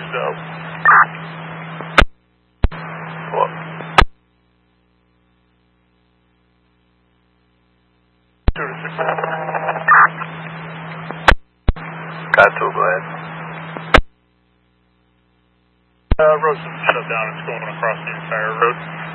up. What? Got to, go ahead. Road's shut down. It's going across the entire road.